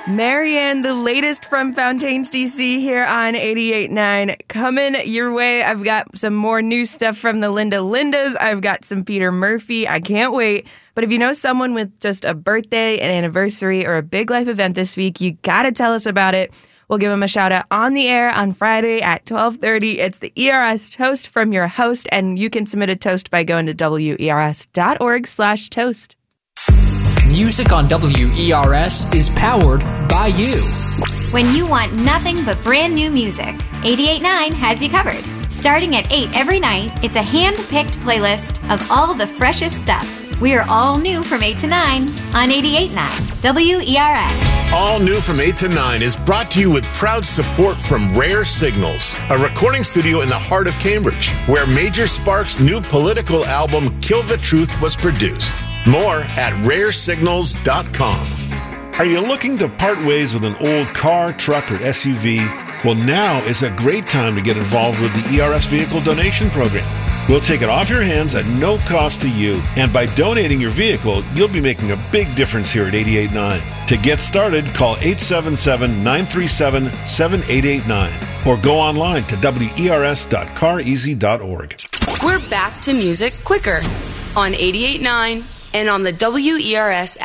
Marianne, the latest from Fountains, D.C. here on 88.9. Coming your way, I've got some more new stuff from the Linda Lindas. I've got some Peter Murphy. I can't wait. But if you know someone with just a birthday, an anniversary, or a big life event this week, you got to tell us about it. We'll give them a shout out on the air on Friday at 12:30. It's the ERS Toast from your host, and you can submit a toast by going to wers.org/toast. Music on WERS is powered by you. When you want nothing but brand new music, 88.9 has you covered. Starting at 8 every night, it's a hand-picked playlist of all the freshest stuff. We are all new from 8 to 9 on 88.9 WERS. All New from 8 to 9 is brought to you with proud support from Rare Signals, a recording studio in the heart of Cambridge, where Major Sparks' new political album, Kill the Truth, was produced. More at raresignals.com. Are you looking to part ways with an old car, truck, or SUV? Well, now is a great time to get involved with the ERS Vehicle Donation Program. We'll take it off your hands at no cost to you, and by donating your vehicle, you'll be making a big difference here at 88.9. To get started, call 877-937-7889 or go online to wers.careasy.org. We're back to music quicker on 88.9 and on the WERS